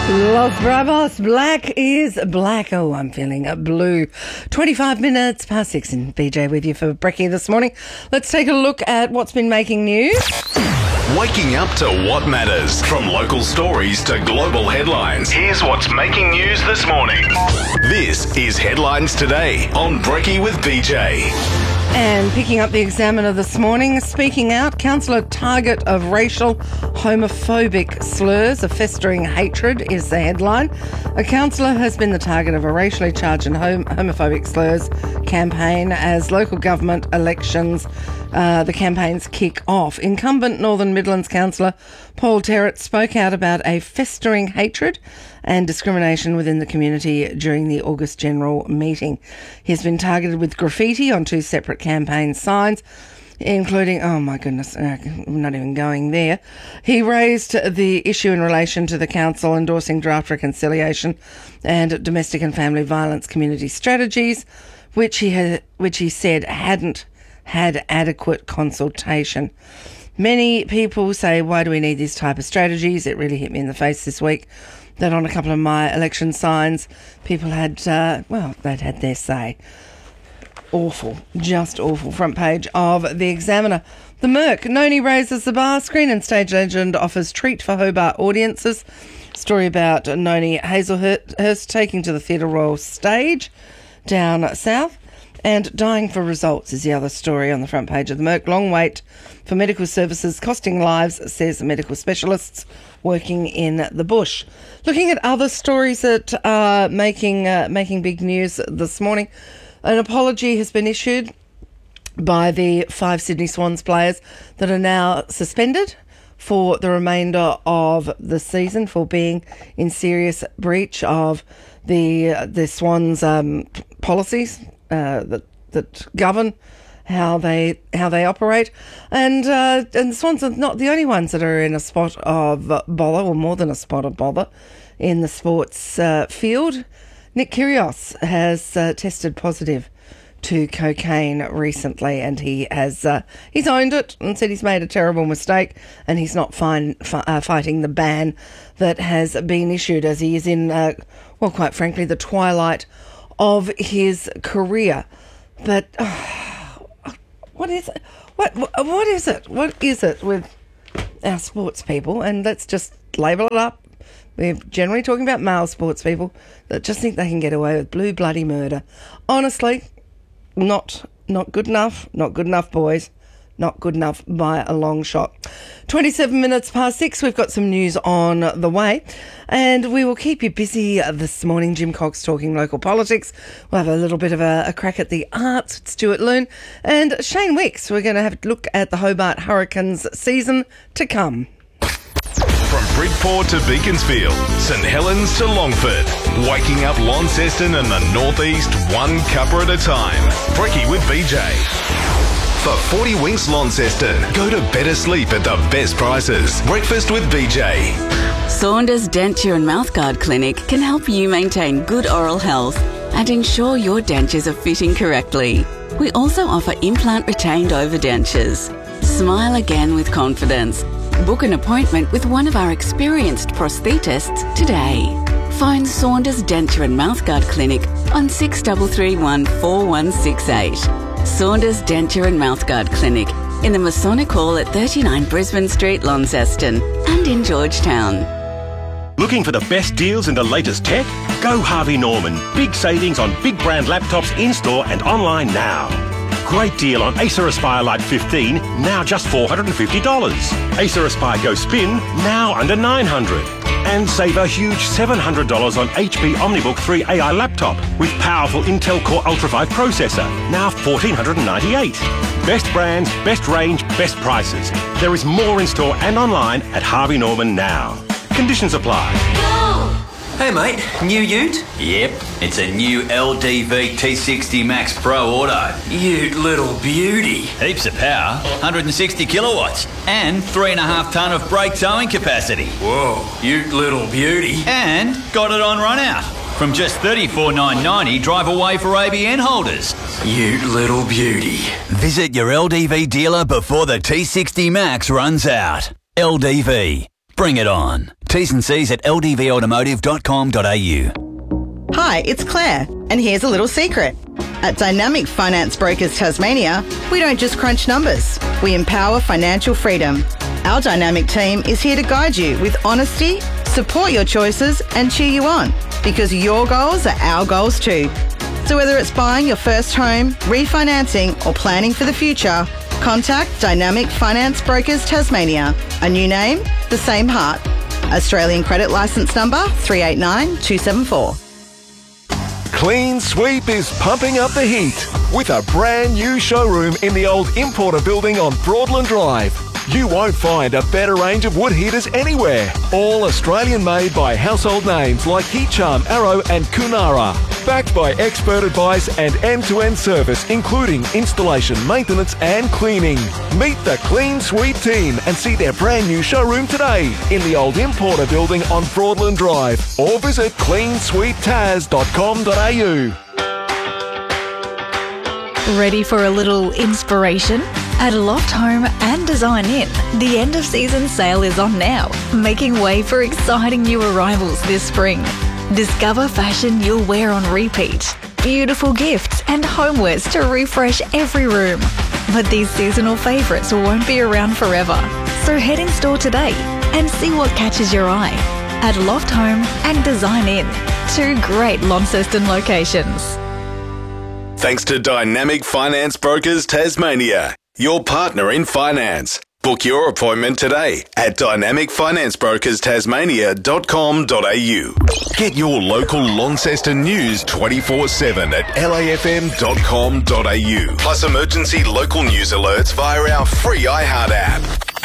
Los Bravos, black is black. Oh, I'm feeling blue. 25 minutes past 6 in BJ with you for Brekkie this morning. Let's take a look at what's been making news. Waking up to what matters. From local stories to global headlines. Here's what's making news this morning. This is Headlines Today on Brekkie with BJ. And picking up the Examiner this morning, speaking out, councillor target of racial homophobic slurs, a festering hatred is the headline. A councillor has been the target of a racially charged and homophobic slurs campaign as local government elections, the campaigns kick off. Incumbent Northern Midlands councillor Paul Terrett spoke out about a festering hatred and discrimination within the community during the August general meeting. He's been targeted with graffiti on 2 separate campaign signs, including, oh my goodness, I'm not even going there. He raised the issue in relation to the council endorsing draft reconciliation and domestic and family violence community strategies, which he said hadn't had adequate consultation. Many people say, why do we need these type of strategies? It really hit me in the face this week that on a couple of my election signs, people had, they'd had their say. Awful, just awful. Front page of the Examiner. The Merc, Noni raises the bar. Screen and stage legend offers treat for Hobart audiences. Story about Noni Hazelhurst taking to the Theatre Royal stage down south. And dying for results is the other story on the front page of the Merc. Long wait for medical services costing lives, says the medical specialists working in the bush. Looking at other stories that are making big news this morning, an apology has been issued by the 5 Sydney Swans players that are now suspended for the remainder of the season for being in serious breach of the Swans policies that govern how they operate, and the Swans are not the only ones that are in a spot of bother, or more than a spot of bother, in the sports field. Nick Kyrgios has tested positive to cocaine recently, and he's owned it and said he's made a terrible mistake, and he's not fighting the ban that has been issued, as he is in, quite frankly, the twilight of his career. But what is it? What is it with our sports people? And let's just label it up. We're generally talking about male sports people that just think they can get away with blue bloody murder. Honestly, not good enough. Not good enough, boys. Not good enough by a long shot. 27 minutes past 6, we've got some news on the way, and we will keep you busy this morning. Jim Cox talking local politics. We'll have a little bit of a crack at the arts with Stuart Loon and Shane Wicks. We're going to have a look at the Hobart Hurricanes season to come. From Bridport to Beaconsfield, St Helens to Longford, waking up Launceston and the Northeast one cuppa at a time. Brekkie with BJ. For 40 Winks Launceston, go to better sleep at the best prices. Breakfast with BJ. Saunders Denture and Mouthguard Clinic can help you maintain good oral health and ensure your dentures are fitting correctly. We also offer implant retained overdentures. Smile again with confidence. Book an appointment with one of our experienced prosthetists today. Phone Saunders Denture and Mouthguard Clinic on 6331 4168. Saunders Denture and Mouthguard Clinic in the Masonic Hall at 39 Brisbane Street, Launceston, and in Georgetown. Looking for the best deals and the latest tech? Go Harvey Norman. Big savings on big brand laptops in-store and online now. Great deal on Acer Aspire Lite 15, now just $450. Acer Aspire Go Spin, now under $900. And save a huge $700 on HP OmniBook 3 AI laptop with powerful Intel Core Ultra 5 processor, now $1,498. Best brands, best range, best prices. There is more in store and online at Harvey Norman now. Conditions apply. Hey mate, new ute? Yep, it's a new LDV T60 Max Pro Auto. Ute little beauty. Heaps of power, 160 kilowatts, and 3.5 tonne of brake towing capacity. Whoa, ute little beauty. And got it on run out. From just $34,990 drive away for ABN holders. Ute little beauty. Visit your LDV dealer before the T60 Max runs out. LDV. Bring it on. T's and C's at ldvautomotive.com.au. Hi, it's Claire, and here's a little secret. At Dynamic Finance Brokers Tasmania, we don't just crunch numbers, we empower financial freedom. Our dynamic team is here to guide you with honesty, support your choices, and cheer you on, because your goals are our goals too. So whether it's buying your first home, refinancing, or planning for the future, contact Dynamic Finance Brokers Tasmania. A new name, the same heart. Australian credit licence number 389274. Clean Sweep is pumping up the heat with a brand new showroom in the old Importer building on Broadland Drive. You won't find a better range of wood heaters anywhere. All Australian made by household names like Heat Charm, Arrow and Kunara. Backed by expert advice and end-to-end service including installation, maintenance and cleaning. Meet the Clean Sweep team and see their brand new showroom today in the old Importer building on Broadland Drive or visit cleansweeptaz.com.au. Ready for a little inspiration? At Loft Home and Design Inn, the end of season sale is on now, making way for exciting new arrivals this spring. Discover fashion you'll wear on repeat, beautiful gifts and homewares to refresh every room. But these seasonal favourites won't be around forever. So head in store today and see what catches your eye. At Loft Home and Design Inn, 2 great Launceston locations. Thanks to Dynamic Finance Brokers Tasmania, your partner in finance. Book your appointment today at dynamicfinanceBrokersTasmania.com.au. Get your local Launceston news 24/7 at lafm.com.au. Plus emergency local news alerts via our free iHeart app.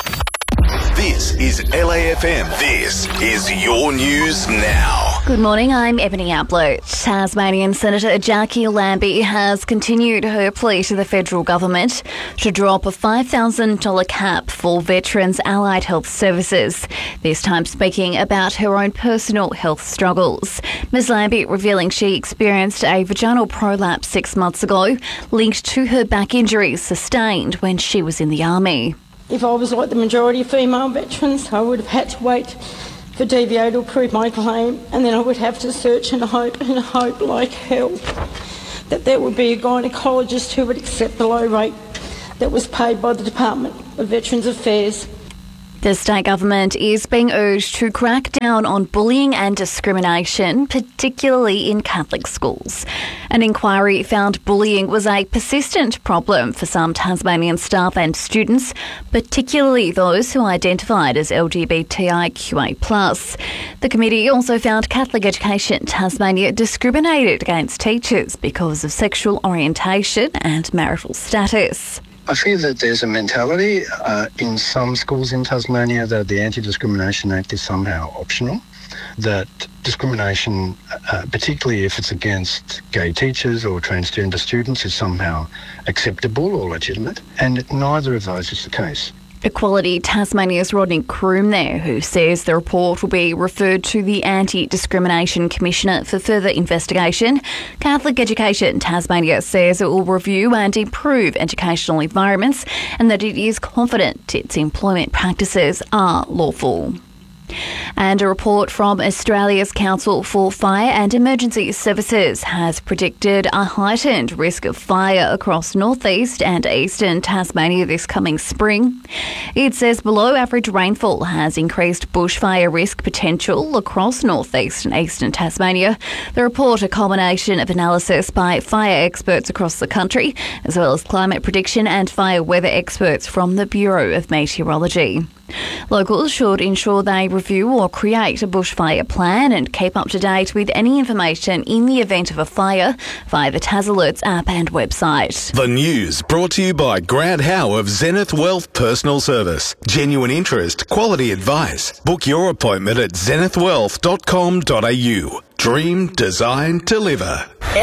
This is LAFM. This is your news now. Good morning, I'm Ebony Outlow. Tasmanian Senator Jackie Lambie has continued her plea to the federal government to drop a $5,000 cap for veterans' allied health services, this time speaking about her own personal health struggles. Ms Lambie revealing she experienced a vaginal prolapse 6 months ago, linked to her back injuries sustained when she was in the army. If I was like the majority of female veterans, I would have had to wait for DVA to approve my claim, and then I would have to search and hope like hell that there would be a gynaecologist who would accept the low rate that was paid by the Department of Veterans Affairs. The state government is being urged to crack down on bullying and discrimination, particularly in Catholic schools. An inquiry found bullying was a persistent problem for some Tasmanian staff and students, particularly those who identified as LGBTIQA+. The committee also found Catholic Education Tasmania discriminated against teachers because of sexual orientation and marital status. I feel that there's a mentality in some schools in Tasmania that the Anti-Discrimination Act is somehow optional, that discrimination, particularly if it's against gay teachers or transgender students, is somehow acceptable or legitimate, and neither of those is the case. Equality Tasmania's Rodney Croom there, who says the report will be referred to the Anti-Discrimination Commissioner for further investigation. Catholic Education Tasmania says it will review and improve educational environments and that it is confident its employment practices are lawful. And a report from Australia's Council for Fire and Emergency Services has predicted a heightened risk of fire across northeast and eastern Tasmania this coming spring. It says below average rainfall has increased bushfire risk potential across northeast and eastern Tasmania. The report, a culmination of analysis by fire experts across the country, as well as climate prediction and fire weather experts from the Bureau of Meteorology. Locals should ensure they review or create a bushfire plan and keep up to date with any information in the event of a fire via the Tas Alerts app and website. The news brought to you by Grant Howe of Zenith Wealth Personal Service. Genuine interest, quality advice. Book your appointment at zenithwealth.com.au. Dream, design, deliver.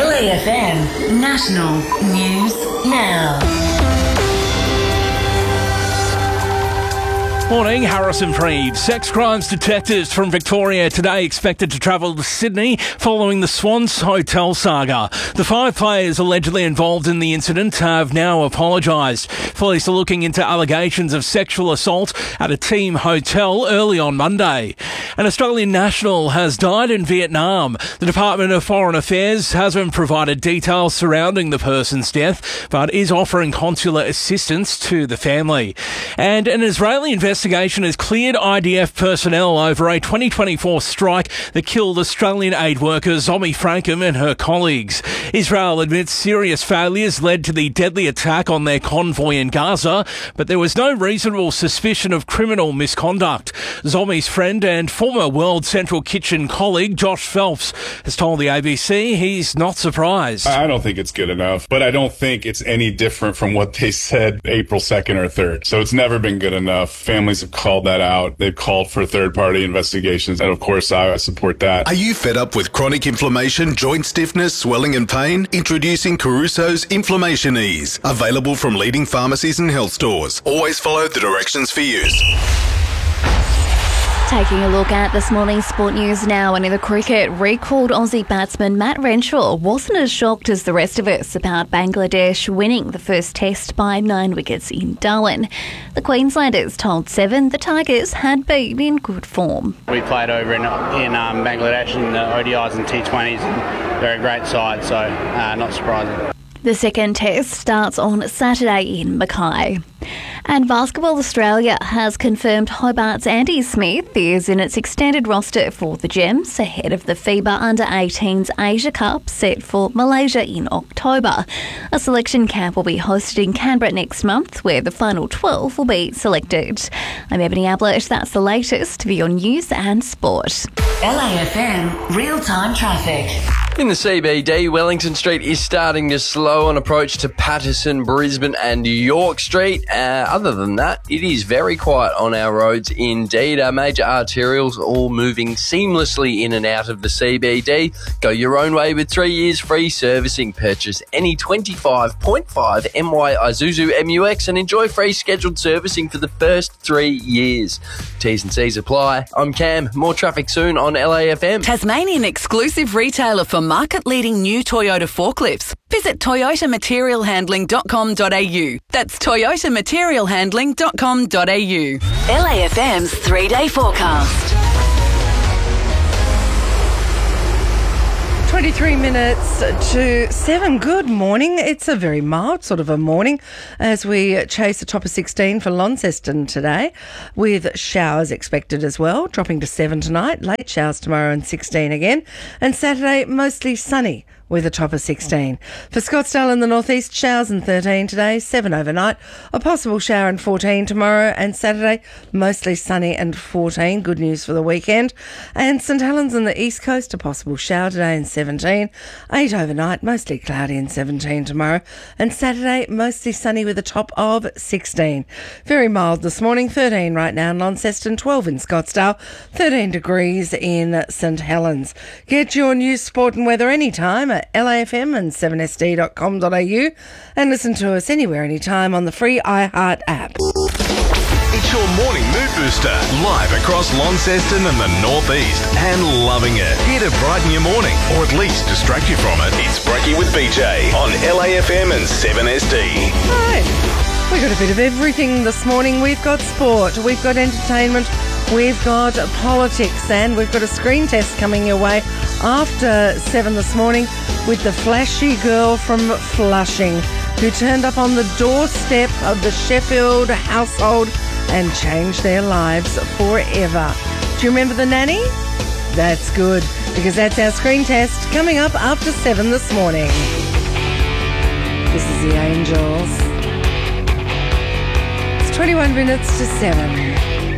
LAFM National News Now. Morning, Harrison Freed. Sex crimes detectives from Victoria today expected to travel to Sydney following the Swans Hotel saga. The 5 players allegedly involved in the incident have now apologised. Police are looking into allegations of sexual assault at a team hotel early on Monday. An Australian national has died in Vietnam. The Department of Foreign Affairs hasn't provided details surrounding the person's death, but is offering consular assistance to the family. And an Israeli investigation has cleared IDF personnel over a 2024 strike that killed Australian aid worker Zomi Frankham and her colleagues. Israel admits serious failures led to the deadly attack on their convoy in Gaza, but there was no reasonable suspicion of criminal misconduct. Zomi's friend and former World Central Kitchen colleague Josh Phelps has told the ABC he's not surprised. I don't think it's good enough, but I don't think it's any different from what they said April 2nd or 3rd. So it's never been good enough. Families have called that out. They've called for third-party investigations, and of course I support that. Are you fed up with chronic inflammation, joint stiffness, swelling and pain? Introducing Caruso's Inflammation Ease. Available from leading pharmacies and health stores. Always follow the directions for use. Taking a look at this morning's sport news now, and in the cricket, recalled Aussie batsman Matt Renshaw wasn't as shocked as the rest of us about Bangladesh winning the first test by 9 wickets in Darwin. The Queenslanders told Seven the Tigers had been in good form. We played over in Bangladesh in the ODIs and T20s, and they're a great side, so not surprising. The second test starts on Saturday in Mackay. And Basketball Australia has confirmed Hobart's Andy Smith is in its extended roster for the Gems ahead of the FIBA Under-18s Asia Cup set for Malaysia in October. A selection camp will be hosted in Canberra next month where the final 12 will be selected. I'm Ebony Ablett. That's the latest for your news and sport. LAFM real-time traffic. In the CBD, Wellington Street is starting to slow on approach to Patterson, Brisbane and York Street. Other than that, it is very quiet on our roads indeed. Our major arterials all moving seamlessly in and out of the CBD. Go your own way with 3 years free servicing. Purchase any 25.5 MY Isuzu MUX and enjoy free scheduled servicing for the first 3 years. T's and C's apply. I'm Cam. More traffic soon on LAFM. Tasmanian exclusive retailer for market-leading new Toyota forklifts. Visit toyotamaterialhandling.com.au. That's toyotamaterialhandling.com.au. LAFM's 3-day forecast. 23 minutes to 7. Good morning. It's a very mild sort of a morning as we chase the top of 16 for Launceston today, with showers expected as well, dropping to 7 tonight, late showers tomorrow and 16 again, and Saturday mostly sunny with a top of 16. For Scottsdale in the northeast, showers and 13 today, 7 overnight, a possible shower and 14 tomorrow, and Saturday mostly sunny and 14. Good news for the weekend. And St Helens on the east coast, a possible shower today and 17, 8 overnight, mostly cloudy and 17 tomorrow, and Saturday mostly sunny with a top of 16. Very mild this morning, 13 right now in Launceston, 12 in Scottsdale, 13 degrees in St Helens. Get your news, sport and weather anytime at LAFM and 7sd.com.au, and listen to us anywhere, anytime on the free iHeart app. It's your morning mood booster, live across Launceston and the northeast, and loving it. Here to brighten your morning, or at least distract you from it. It's Brekkie with BJ on LAFM and 7SD. Hi. We've got a bit of everything this morning. We've got sport, we've got entertainment, we've got politics, and we've got a screen test coming your way after 7 this morning with the flashy girl from Flushing who turned up on the doorstep of the Sheffield household and changed their lives forever. Do you remember the nanny? That's good, because that's our screen test coming up after 7 this morning. This is the Angels. 21 minutes to 7.